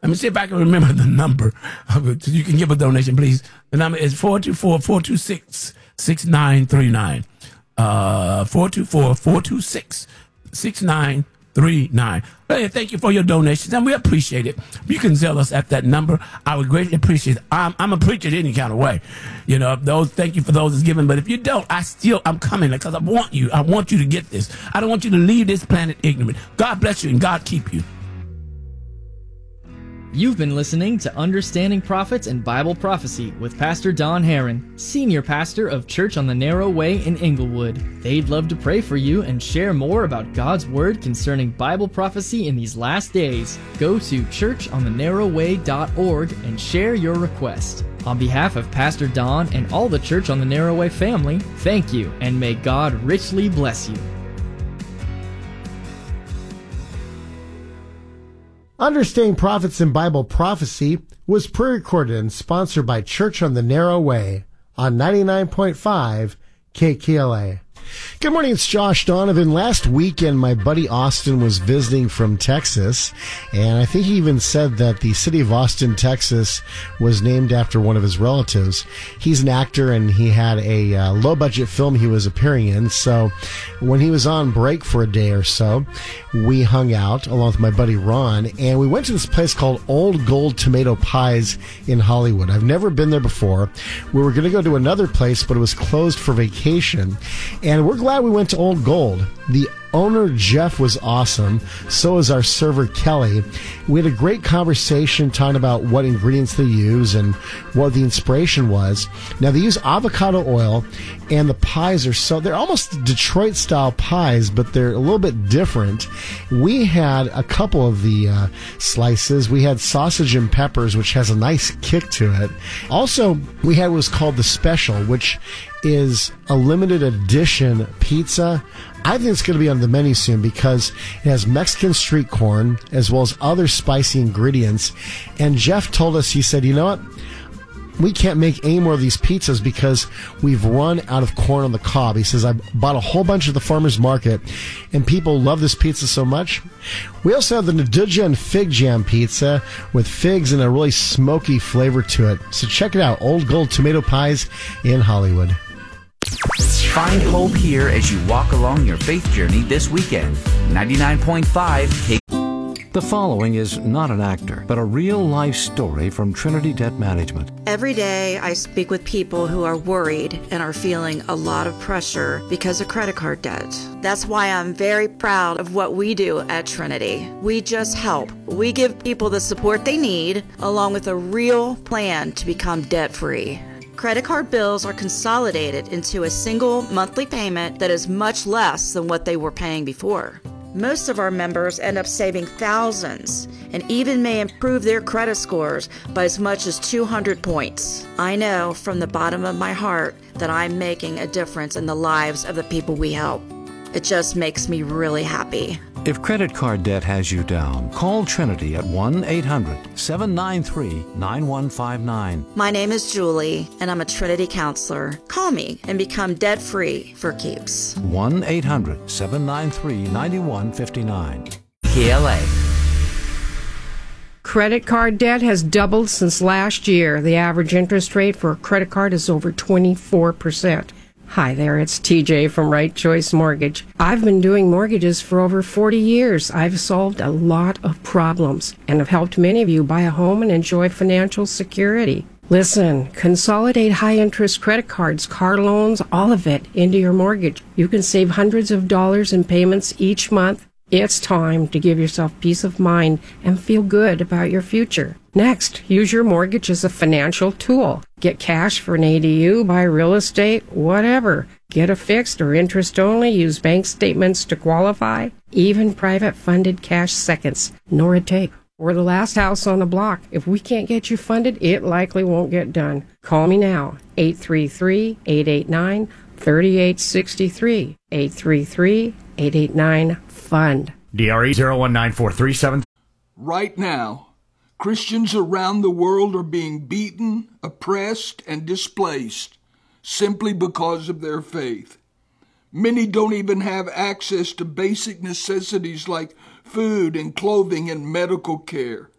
Let me see if I can remember the number. So you can give a donation, please. The number is 424-426-6939. 424-426-6939. Hey, thank you for your donations, and we appreciate it. You can zell us at that number. I would greatly appreciate it. I'm a preacher any kind of way. You know, thank you for those that's given. But if you don't, I'm coming because I want you. I want you to get this. I don't want you to leave this planet ignorant. God bless you and God keep you. You've been listening to Understanding Prophets and Bible Prophecy with Pastor Don Herron, Senior Pastor of Church on the Narrow Way in Inglewood. They'd love to pray for you and share more about God's Word concerning Bible prophecy in these last days. Go to churchonthenarrowway.org and share your request. On behalf of Pastor Don and all the Church on the Narrow Way family, thank you, and may God richly bless you. Understanding Prophets and Bible Prophecy was pre-recorded and sponsored by Church on the Narrow Way on 99.5 KKLA. Good morning, it's Josh Donovan. Last weekend, my buddy Austin was visiting from Texas, and I think he even said that the city of Austin, Texas, was named after one of his relatives. He's an actor, and he had a low-budget film he was appearing in, so when he was on break for a day or so, we hung out along with my buddy Ron, and we went to this place called Old Gold Tomato Pies in Hollywood. I've never been there before. We were going to go to another place, but it was closed for vacation, and we're glad we went to Old Gold. The owner, Jeff, was awesome. So was our server, Kelly. We had a great conversation talking about what ingredients they use and what the inspiration was. Now, they use avocado oil, and the pies they're almost Detroit-style pies, but they're a little bit different. We had a couple of the slices. We had sausage and peppers, which has a nice kick to it. Also, we had what was called the special, which is a limited edition pizza. I think it's going to be on the menu soon because it has Mexican street corn as well as other spicy ingredients. And Jeff told us, he said, you know what? We can't make any more of these pizzas because we've run out of corn on the cob. He says, I bought a whole bunch at the farmer's market, and people love this pizza so much. We also have the Nduja and Fig Jam pizza with figs and a really smoky flavor to it. So check it out, Old Gold Tomato Pies in Hollywood. Find hope here as you walk along your faith journey this weekend. 99.5 K. The following is not an actor, but a real-life story from Trinity Debt Management. Every day I speak with people who are worried and are feeling a lot of pressure because of credit card debt. That's why I'm very proud of what we do at Trinity. We just help. We give people the support they need, along with a real plan to become debt-free. Credit card bills are consolidated into a single monthly payment that is much less than what they were paying before. Most of our members end up saving thousands and even may improve their credit scores by as much as 200 points. I know from the bottom of my heart that I'm making a difference in the lives of the people we help. It just makes me really happy. If credit card debt has you down, call Trinity at 1-800-793-9159. My name is Julie, and I'm a Trinity counselor. Call me and become debt-free for keeps. 1-800-793-9159. KLA. Credit card debt has doubled since last year. The average interest rate for a credit card is over 24%. Hi there, it's TJ from Right Choice Mortgage. I've been doing mortgages for over 40 years. I've solved a lot of problems and have helped many of you buy a home and enjoy financial security. Listen, consolidate high-interest credit cards, car loans, all of it into your mortgage. You can save hundreds of dollars in payments each month. It's time to give yourself peace of mind and feel good about your future. Next, use your mortgage as a financial tool. Get cash for an ADU, buy real estate, whatever. Get a fixed or interest only, use bank statements to qualify, even private funded cash seconds. Nora Tape. We're the last house on the block. If we can't get you funded, it likely won't get done. Call me now, 833-889-3863, 833-889-FUND. DRE 019437. Right now, Christians around the world are being beaten, oppressed, and displaced simply because of their faith. Many don't even have access to basic necessities like food and clothing and medical care.